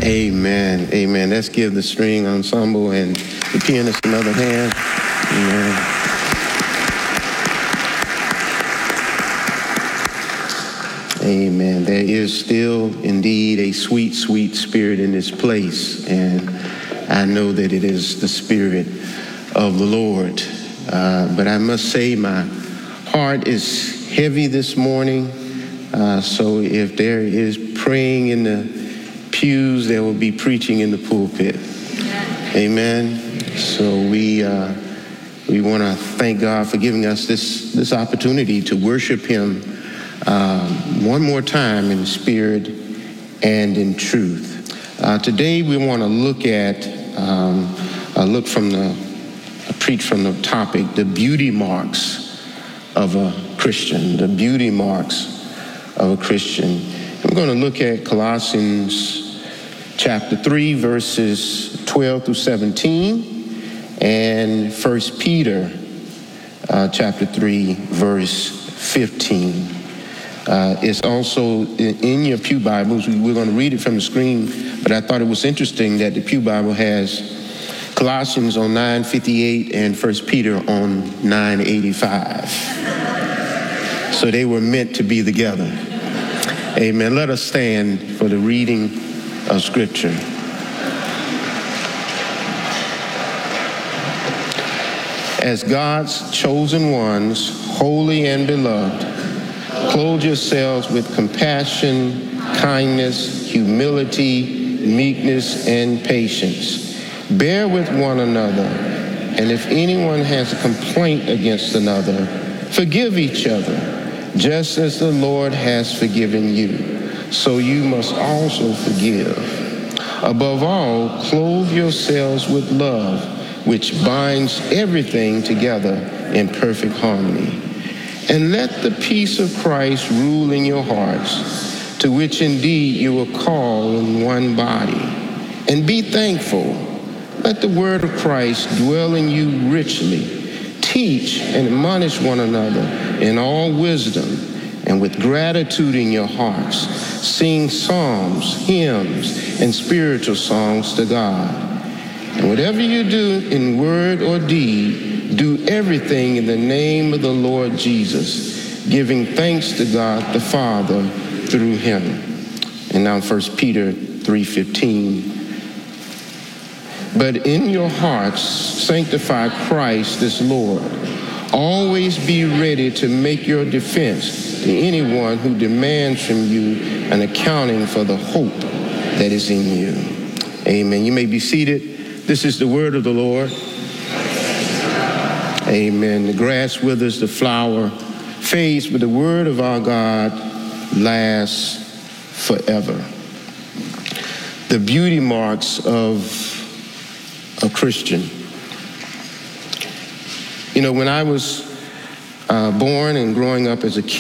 Amen. Amen. Let's give the string ensemble and the pianist another hand. Amen. Amen. There is still indeed a sweet, sweet spirit in this place, and I know that it is the Spirit of the Lord. But I must say my heart is heavy this morning, so if there is praying in the pews, there will be preaching in the pulpit. Amen. So we want to thank God for giving us this opportunity to worship Him one more time in spirit and in truth. Today we want to look at preach from the topic, the beauty marks of a Christian. The beauty marks of a Christian. We're going to look at Colossians chapter 3, verses 12 through 17, and 1 Peter chapter 3, verse 15. It's also in your Pew Bibles. We're going to read it from the screen, but I thought it was interesting that the Pew Bible has Colossians on 958 and 1 Peter on 985. So they were meant to be together. Amen. Let us stand for the reading of Scripture. As God's chosen ones, holy and beloved, clothe yourselves with compassion, kindness, humility, meekness, and patience. Bear with one another, and if anyone has a complaint against another, forgive each other, just as the Lord has forgiven you. So you must also forgive. Above all, clothe yourselves with love, which binds everything together in perfect harmony. And let the peace of Christ rule in your hearts, to which indeed you were called in one body. And be thankful. Let the word of Christ dwell in you richly. Teach and admonish one another in all wisdom, and with gratitude in your hearts, sing psalms, hymns, and spiritual songs to God. And whatever you do in word or deed, do everything in the name of the Lord Jesus, giving thanks to God the Father through him. And now 1 Peter 3:15. But in your hearts, sanctify Christ as Lord. Always be ready to make your defense to anyone who demands from you an accounting for the hope that is in you. Amen. You may be seated. This is the word of the Lord. Amen. The grass withers, the flower fades, but the word of our God lasts forever. The beauty marks of a Christian. You know, when I was born and growing up as a kid,